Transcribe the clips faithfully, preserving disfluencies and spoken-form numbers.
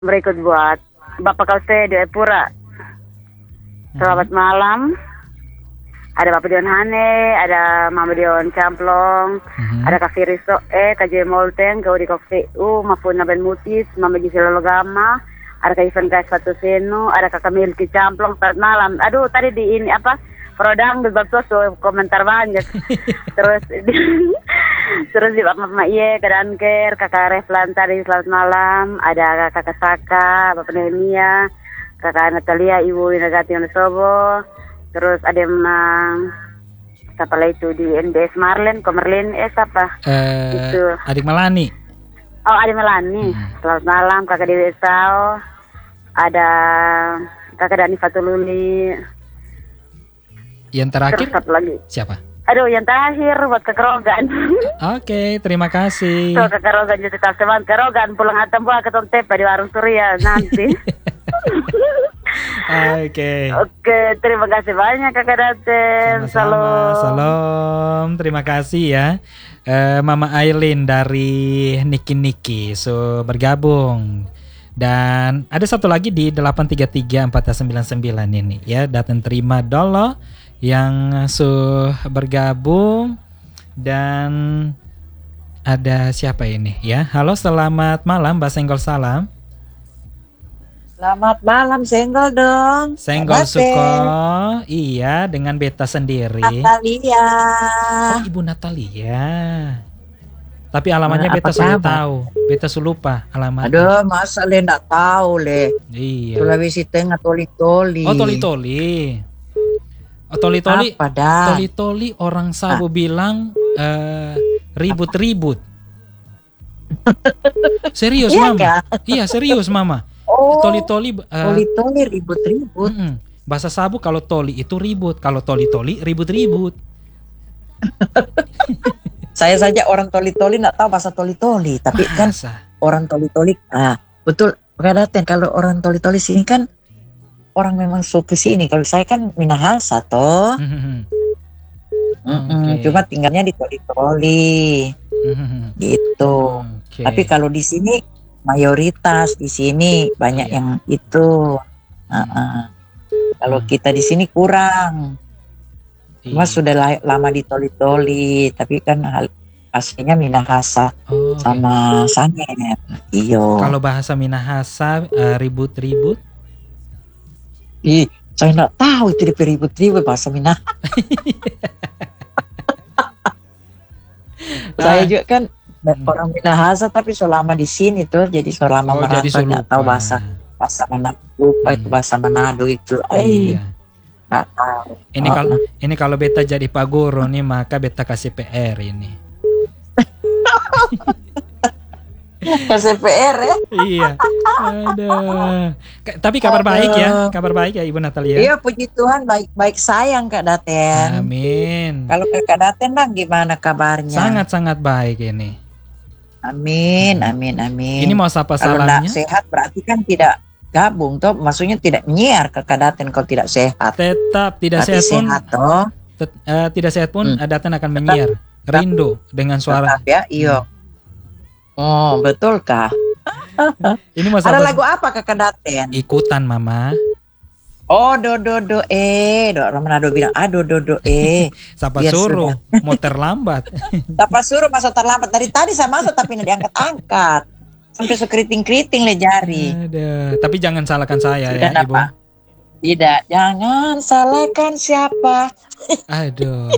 berikut buat Bapak Kalte di Epura. Selamat Mhm. malam. Ada Bapak Dion Hane, ada Mama Dion Camplong, Mhm. ada Kak Firi Soe, Kak Joy Molten, Kak Udi Kofi U, maupun Nabel Mutis, Mama Gisela Logama, ada Kak Ivan Gas Fatu Senu, ada Kak Milki Camplong. Selamat malam. Aduh, tadi di ini apa? Prodang beberapa tuh komentar banyak. Terus di, terus di Bapak Mama Iye, Kak Danker, Kakak Reflan tadi selamat malam, ada Kakak Saka, Bapak Nehemia, Kakak Natalia, Ibu Inagati Yonosobo. Terus ada yang uh, siapa lagi itu di N B S Marlen, Komerlin, eh siapa? Eh, Itu. Adik Melani. Oh, ada Melani. Hmm. Selamat malam, Kakak Dewi Esau. Ada Kakak Dani Fatululi. Yang Terus terakhir satu lagi. siapa? Aduh, yang terakhir buat Kakak Rogan. Oke, terima kasih. So, Kakak Rogan juga tetap semangat. Kakak Rogan pulang atam buah ke Tepa di warung Surya nanti. Oke. Oke, terima kasih banyak Kakak Daten. Sama-sama. Salam. Terima kasih ya. Eh, Mama Aileen dari Niki Niki so bergabung. Dan ada satu lagi di delapan tiga tiga empat sembilan sembilan ini ya. Datang terima dolo yang so bergabung. Dan ada siapa ini ya? Halo, selamat malam Mbak Senggol, salam. Selamat malam, Senggol dong. Senggol Daten. Suko, iya dengan beta sendiri. Natalia. Oh, Ibu Natalia. Tapi alamatnya Nah, beta apa sudah kabar? tahu. Beta sudah lupa alamatnya. Aduh, masa le nggak tahu le. Iya. Sulawesi Tengah Toli-Toli. Oh, toli-toli. Oh, toli-toli. Apa dah? Toli-toli orang Sabo bilang eh, ribut-ribut. Serius, Iya Mama. kah? Iya, serius, Mama. Oh, Toli-toli eh, Toli-Toli ribut-ribut. mm-mm. Bahasa Sabo kalau toli itu ribut, kalau toli-toli ribut-ribut. Saya saja orang Toli-Toli nggak tahu bahasa Toli-Toli, tapi kan Masa? orang Toli-Toli. Ah, betul. Kadaten kalau orang Toli-Toli sini kan orang memang suku sini. Kalau saya kan Minahasa toh. Mhm. Mm-mm, Oke. Cuma tinggalnya di Toli-Toli Mhm. gitu. Oke. Tapi kalau di sini mayoritas di sini banyak Iya. yang itu. Uh-uh. Kalau Hmm. kita di sini kurang. Cuma Iya. sudah la- lama di Toli-Toli, tapi kan hal- aslinya Minahasa Oh, oke. sama Sanget. Iyo. Kalau bahasa Minahasa eh, ribut-ribut. Ih, saya nggak tahu itu di ribut-ribut bahasa Minahasa. Saya juga kan Hmm. orang Minahasa tapi selama di sini tuh jadi selama Oh, jadi merasa nggak sulupa. tahu bahasa bahasa Manado, lupa itu Hmm. bahasa Manado itu. Eh, Iya. nggak tahu. Ini Oh, kalau ini kalau beta jadi Pak Guru nih maka beta kasih P R ini. K C P R ya? Iya. Aduh. Ka- Tapi kabar baik ya, kabar baik ya Ibu Natalia. Iya, puji Tuhan baik-baik sayang Kak Daten. Amin. Kalau Kak Daten bang gimana kabarnya? Sangat-sangat baik ini. Amin, amin, amin. Ini mau sapa Kalau tidak salamnya? sehat berarti kan tidak gabung toh, maksudnya tidak nyiar ke Kak Daten kalau tidak sehat. Tetap tidak Berarti sehat pun sehat toh, tet- eh, tidak sehat pun Hmm. Daten akan menyiar. Rindu dengan suara. tetap ya, iyo. Oh, betul Kak. Ini mau Ada sapa lagu apa Kak Daten? ikutan Mama. Oh, do do do eh, do orang Manado bilang, ah do do do eh. Siapa Biar suruh mau terlambat. Apa suruh masa terlambat dari tadi saya masuk tapi nggak diangkat-angkat. Sampai sekeriting-keriting le jari. Aduh, tapi jangan salahkan saya Sudah ya, Ibu. apa? Tidak, jangan salahkan siapa. Aduh.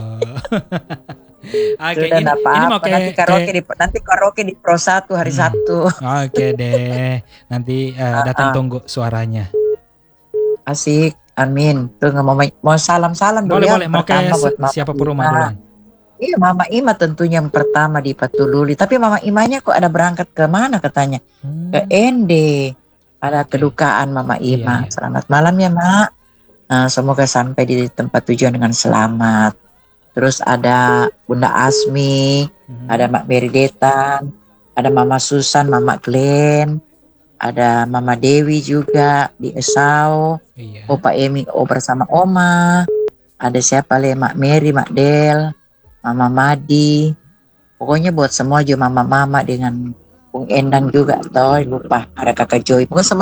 Oke, Sudah ini, nggak apa-apa. ini mau ke, nanti karaoke ke- di nanti karaoke di Pro satu hari Hmm. Sabtu. Oke deh. Nanti eh, datang Ah, ah. tunggu suaranya. Asik. Amin. Tuh nggak mau mau salam-salam dulu Boleh ya. boleh. Mau ke Pertama buat si- Mama siapa Ima. Puruma duluan? Iya, Mama Ima tentunya yang pertama di Patululi. Tapi Mama Imanya kok ada berangkat ke mana katanya? Hmm. Ke N D. Ada Oke. kedukaan Mama Iya, Ima. iya. Selamat malam ya, Mak. Nah, semoga sampai di tempat tujuan dengan selamat. Terus ada Bunda Asmi, Hmm. ada Mak Beridetan, ada Mama Susan, Mama Glenn, ada Mama Dewi juga di Esau, Iya. Opa Emi oh bersama Oma, ada siapa le Mak Mary, Mak Del, Mama Madi. Pokoknya buat semua juga mama-mama dengan Bung Endang juga toh lupa ada kakak Joy. Pokoknya